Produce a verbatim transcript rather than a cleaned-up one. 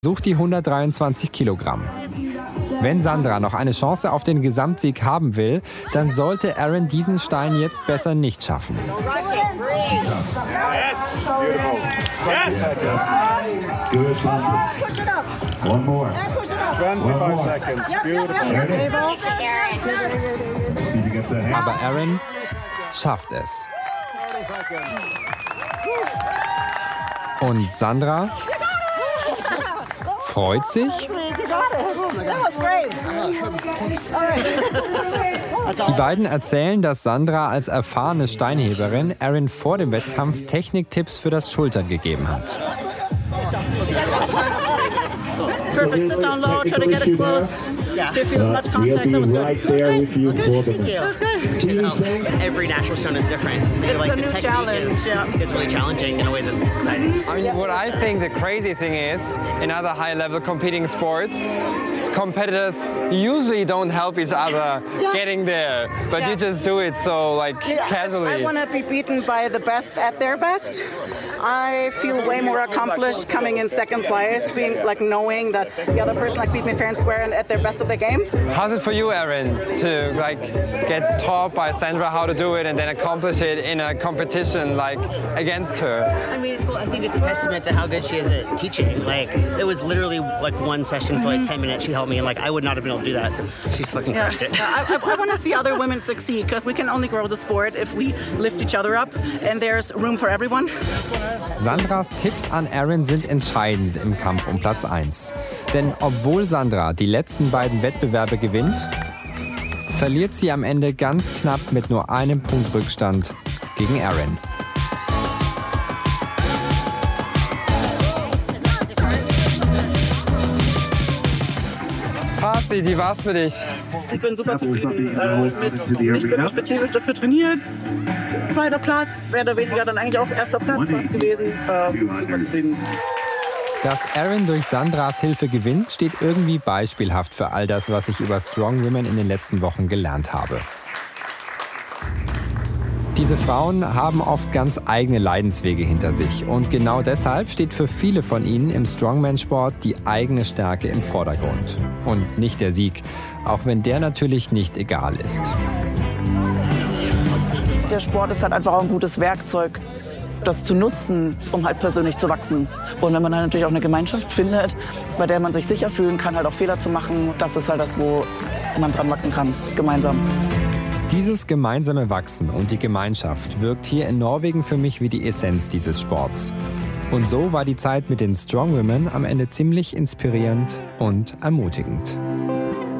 Sucht die hundertdreiundzwanzig Kilogramm. Wenn Sandra noch eine Chance auf den Gesamtsieg haben will, dann sollte Erin diesen Stein jetzt besser nicht schaffen. Aber Erin schafft es. Und Sandra freut sich. Die beiden erzählen, dass Sandra als erfahrene Steinheberin Erin vor dem Wettkampf Techniktipps für das Schultern gegeben hat. Perfect. Sit down low. Try to get it close. So you feel as much contact. That was good. Okay. Thank you. That was good. Every natural stone is different. So It's like a the new technique challenge, is, yeah. is really challenging in a way that's exciting. I mean, what I think the crazy thing is, in other high-level competing sports, competitors usually don't help each other Yeah. getting there, but Yeah. you just do it so like Yeah, casually. I want to be beaten by the best at their best. I feel way more accomplished coming in second place, being like knowing that the other person like beat me fair and square and at their best of their game. How's it for you, Erin, to like get taught by Sandra how to do it and then accomplish it in a competition like against her? I mean, it's cool. I think it's a testament to how good she is at teaching. Like, it was literally like one session for like ten minutes. She helped me, and like I would not have been able to do that. She's fucking Yeah. crushed it. I, I, I want to see other women succeed because we can only grow the sport if we lift each other up and there's room for everyone. Sandras Tipps an Erin sind entscheidend im Kampf um Platz eins. Denn obwohl Sandra die letzten beiden Wettbewerbe gewinnt, verliert sie am Ende ganz knapp mit nur einem Punkt Rückstand gegen Erin. Fazit, wie war's für dich? Ich bin super zufrieden äh, mit nicht wirklich spezifisch dafür trainiert. Zweiter Platz, mehr oder weniger dann eigentlich auch erster Platz fast gewesen. Äh, super zufrieden. Dass Erin durch Sandras Hilfe gewinnt, steht irgendwie beispielhaft für all das, was ich über Strong Women in den letzten Wochen gelernt habe. Diese Frauen haben oft ganz eigene Leidenswege hinter sich. Und genau deshalb steht für viele von ihnen im Strongman-Sport die eigene Stärke im Vordergrund. Und nicht der Sieg, auch wenn der natürlich nicht egal ist. Der Sport ist halt einfach auch ein gutes Werkzeug, das zu nutzen, um halt persönlich zu wachsen. Und wenn man dann natürlich auch eine Gemeinschaft findet, bei der man sich sicher fühlen kann, halt auch Fehler zu machen, das ist halt das, wo man dran wachsen kann, gemeinsam. Dieses gemeinsame Wachsen und die Gemeinschaft wirkt hier in Norwegen für mich wie die Essenz dieses Sports. Und so war die Zeit mit den Strong Women am Ende ziemlich inspirierend und ermutigend.